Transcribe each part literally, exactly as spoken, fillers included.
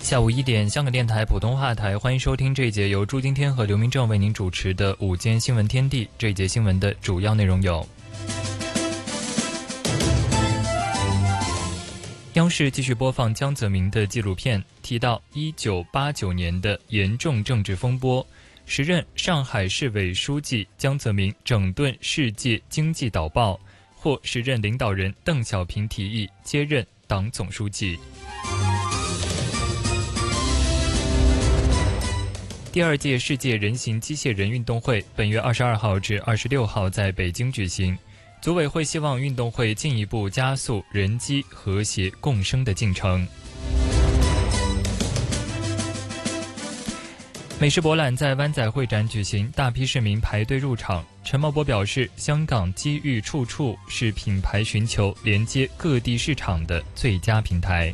下午一点，香港电台普通话台，欢迎收听这一节由朱金天和刘明正为您主持的午间新闻天地。这一节新闻的主要内容有：央视继续播放江泽民的纪录片，提到一九八九年的严重政治风波，时任上海市委书记江泽民整顿世界经济导报，获时任领导人邓小平提议接任党总书记。第二届世界人形机械人运动会本月二十二号至二十六号在北京举行。组委会希望运动会进一步加速人机和谐共生的进程。美食博览在湾仔会展举行，大批市民排队入场。陈茂波表示，香港机遇处处，是品牌寻求连接各地市场的最佳平台。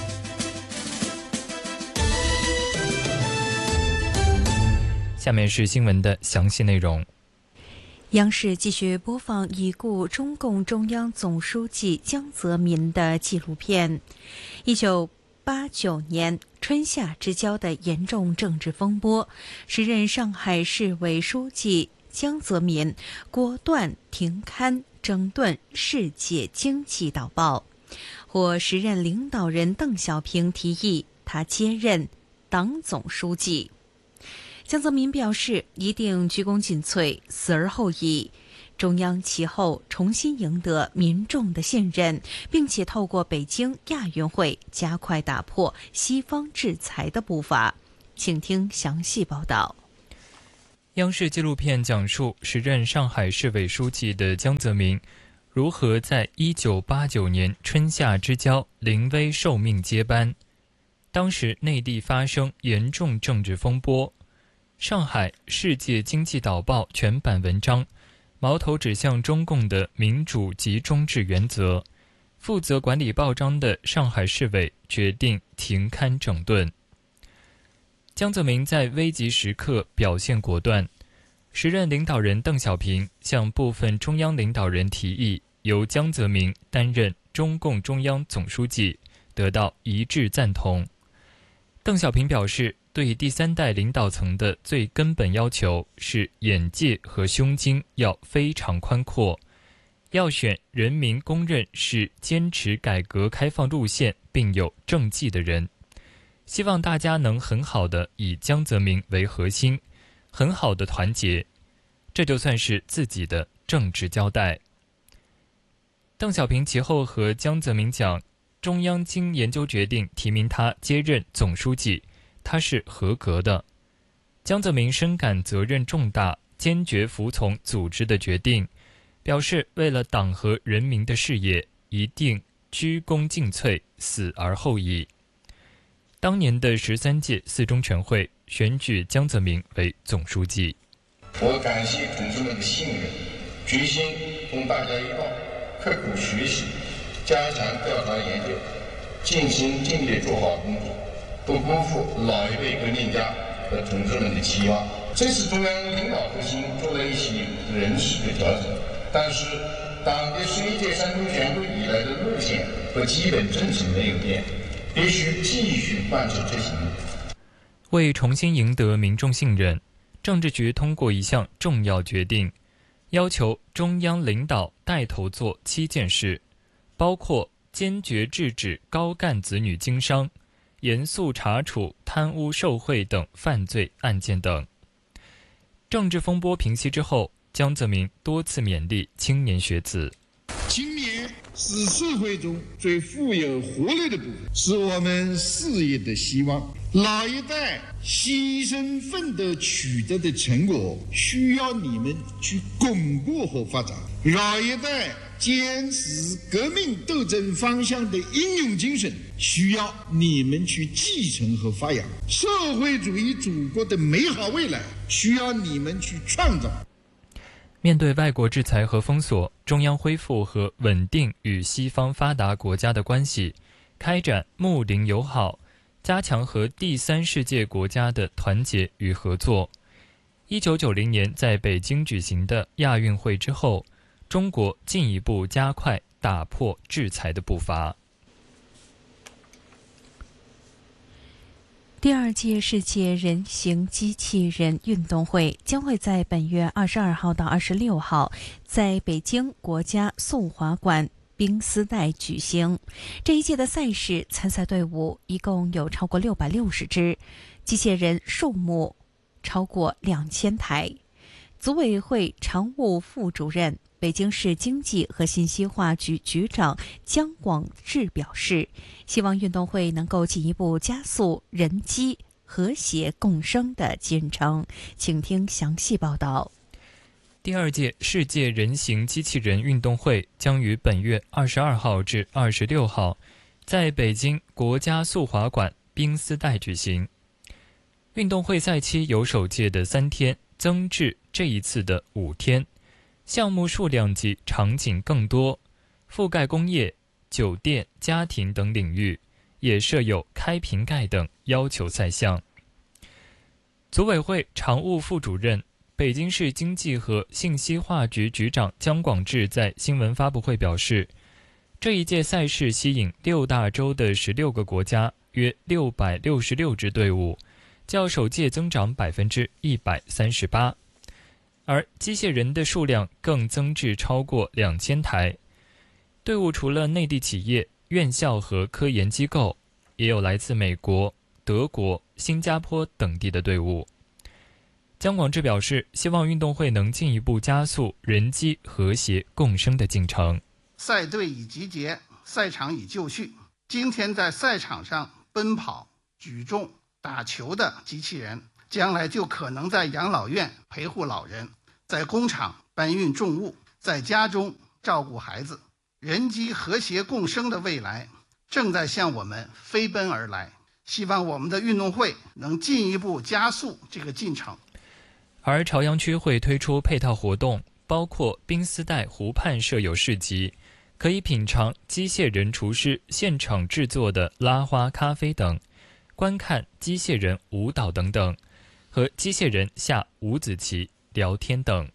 下面是新闻的详细内容。 央视继续播放已故中共中央总书记江泽民的纪录片。一九八九年春夏之交的严重政治风波，时任上海市委书记江泽民果断停刊整顿世界经济导报，获时任领导人邓小平提议他接任党总书记。江泽民表示，一定鞠躬尽瘁，死而后已。中央其后重新赢得民众的信任，并且透过北京亚运会加快打破西方制裁的步伐。请听详细报道。 央视纪录片讲述时任上海市委书记的江泽民如何在一九八九年春夏之交临危受命接班。当时内地发生严重政治风波，上海世界经济导报全版文章矛头指向中共的民主集中制原则，负责管理报章的上海市委决定停刊整顿。江泽民在危急时刻表现果断，时任领导人邓小平向部分中央领导人提议由江泽民担任中共中央总书记，得到一致赞同。邓小平表示，对第三代领导层的最根本要求是眼界和胸襟要非常宽阔，要选人民公认是坚持改革开放路线并有政绩的人。希望大家能很好的以江泽民为核心，很好的团结，这就算是自己的政治交代。邓小平其后和江泽民讲，中央经研究决定提名他接任总书记，他是合格的。江泽民深感责任重大，坚决服从组织的决定，表示为了党和人民的事业，一定鞠躬尽瘁，死而后已。当年的十三届四中全会选举江泽民为总书记。 我感谢同志们的信任，决心同大家一道刻苦学习，加强调查研究，尽心尽力做好工作，不辜负老一辈革命家和同志们的期望。这次中央领导核心做了一些人事的调整，但是党的十一届三中全会以来的路线和基本政策没有变，必须继续贯彻执行。 为重新赢得民众信任，政治局通过一项重要决定，要求中央领导带头做七件事，包括坚决制止高干子女经商，严肃查处贪污受贿等犯罪案件等。政治风波平息之后，江泽民多次勉励青年学子。 青年是社会中最富有活力的部分，是我们事业的希望。老一代牺牲奋斗取得的成果，需要你们去巩固和发展。老一代坚持革命斗争方向的英勇精神，需要你们去继承和发扬。社会主义祖国的美好未来，需要你们去创造。 面对外国制裁和封锁，中央恢复和稳定与西方发达国家的关系，开展睦邻友好，加强和第三世界国家的团结与合作。一九九零年在北京举行的亚运会之后，中国进一步加快打破制裁的步伐。 第二届世界人形机器人运动会将会在本月二十二号到二十六号在北京国家速滑馆冰丝带举行。这一届的赛事参赛队伍一共有超过六百六十支，机械人数目超过两千台。组委会常务副主任、北京市经济和信息化局局长姜广智表示，希望运动会能够进一步加速人机和谐共生的进程。请听详细报道。 第二届世界人形机器人运动会将于本月二十二号至二十六号在北京国家速滑馆冰丝带举行。运动会赛期由首届的三天增至这一次的五天，项目数量及场景更多，覆盖工业、酒店、家庭等领域，也设有开瓶盖等要求赛项。组委会常务副主任、北京市经济和信息化局局长姜广智在新闻发布会表示，这一届赛事吸引六大洲的十六个国家，约六百六十六支队伍，较首届增长百分之一百三十八，而机械人的数量更增至超过两千台。队伍除了内地企业、院校和科研机构，也有来自美国、德国、新加坡等地的队伍。姜广智表示，希望运动会能进一步加速人机和谐共生的进程。 赛队已集结，赛场已就绪。今天在赛场上奔跑、举重、打球的机器人，将来就可能在养老院陪护老人，在工厂搬运重物，在家中照顾孩子。人机和谐共生的未来正在向我们飞奔而来，希望我们的运动会能进一步加速这个进程。 而朝阳区会推出配套活动，包括冰丝带湖畔设有市集，可以品尝机械人厨师现场制作的拉花咖啡等，观看机械人舞蹈等等，和机械人下五子棋、聊天等。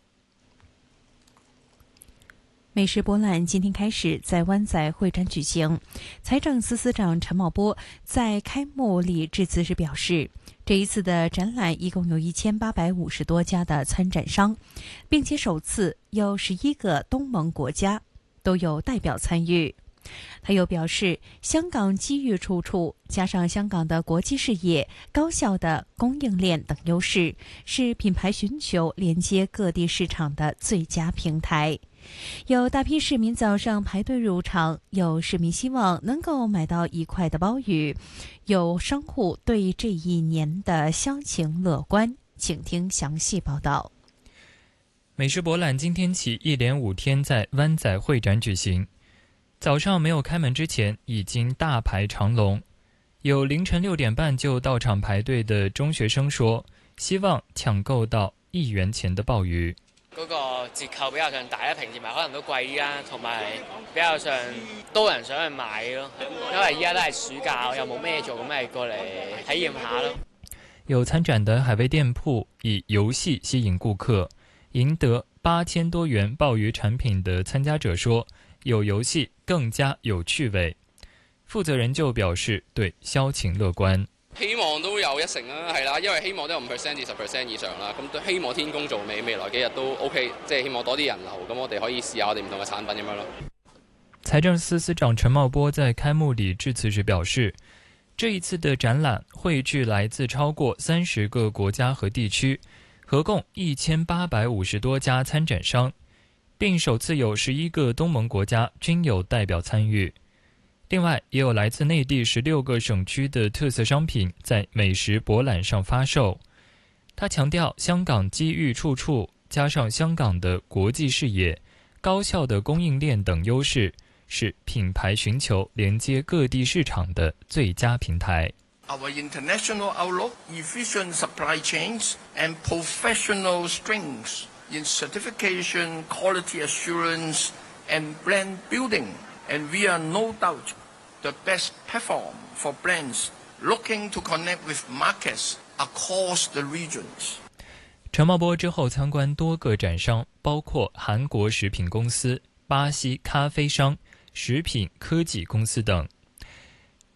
美食博览今天开始在湾仔会展举行。财政司司长陈茂波在开幕礼致辞时表示，这一次的展览一共有一千八百五十多家的参展商，并且首次有十一个东盟国家都有代表参与。他又表示，香港机遇处处，加上香港的国际视野、高效的供应链等优势，是品牌寻求连接各地市场的最佳平台。有大批市民早上排队入场，有市民希望能够买到一块的鲍鱼，有商户对这一年的销情乐观。请听详细报道。 美食博览今天起一连五天在湾仔会展举行。早上没有开门之前已經大排長龍，有凌晨六點半就到場排隊的中學生說，希望搶購到一元錢的鮑魚。 嗰個折扣比較上大啦，平時買可能都貴啲啦，同埋比較上多人想去買咯，因為依家都係暑假，又冇咩做，咁咪過嚟體驗下咯。 有參展的海味店鋪以遊戲吸引顧客，贏得八千多元鮑魚產品的參加者說，有遊戲更加有趣味。負責人就表示對銷情樂觀， 希望都有一成啦，係啦，因為希望都有五 percent 至十 percent 以上啦，咁都希望天公造美，未來幾日都 OK， 即係希望多啲人流，咁我哋可以試下我哋唔同嘅產品咁樣咯。 財政司司長陳茂波在開幕禮致辭時表示，這一次的展覽匯聚來自超過三十個國家和地區，合共一千八百五十多家參展商，並首次有十一個東盟國家均有代表參與。另外，也有來自內地十六個省區的特色商品在美食博覽上發售。他強調，香港機遇處處，加上香港的國際視野、高效的供應鏈等優勢，是品牌尋求連接各地市場的最佳平台。 Our international outlook, efficient supply chains, and professional strengths in certification, quality assurance, and brand building, and we are no doubt the best platform for brands looking to connect with markets across the regions. 陈茂波之后参观多个展商，包括韩国食品公司、巴西咖啡商、食品科技公司等。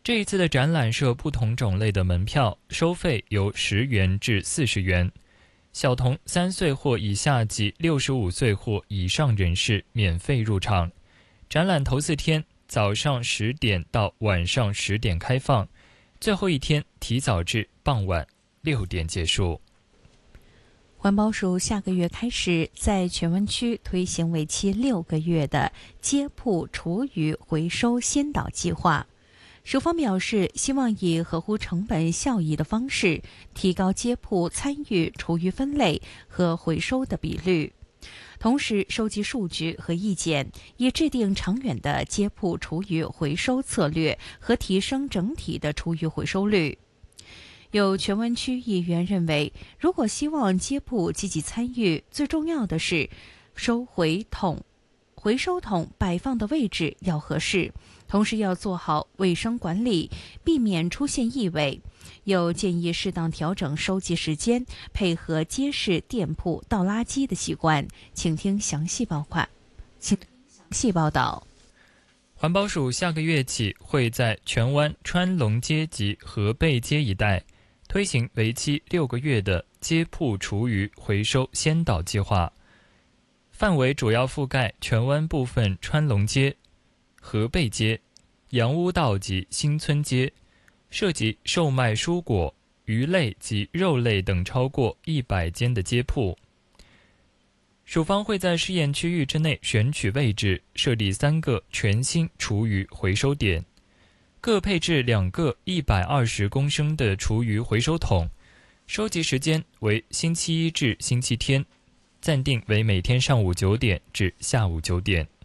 这一次的展览设不同种类的门票，收费由十元至四十元。小童三岁或以下及六十五岁或以上人士免费入场。展览头四天早上十点到晚上十点开放，最后一天提早至傍晚六点结束。 环保署下个月开始在全湾区推行为期六个月的街铺厨余回收先导计划。署方表示，希望以合乎成本效益的方式，提高街铺参与厨余分类和回收的比率，同时收集数据和意见，以制定长远的街铺厨余回收策略和提升整体的厨余回收率。有全湾区议员认为，如果希望街铺积极参与，最重要的是收回桶、回收桶摆放的位置要合适，同时要做好卫生管理，避免出现异味。又建议适当调整收集时间，配合街市店铺倒垃圾的习惯。请听详细报款，请详细报道。 环保署下个月起会在荃湾川龙街及河背街一带推行为期六个月的街铺厨余回收先导计划，范围主要覆盖荃湾部分川龙街、河背街、洋屋道及新村街，涉及售卖蔬果、鱼类及肉类等超过一百间的街铺。署方会在试验区域之内选取位置，设立三个全新厨余回收点，各配置两个一百二十公升的厨余回收桶，收集时间为星期一至星期天，暂定为每天上午九点至下午九点。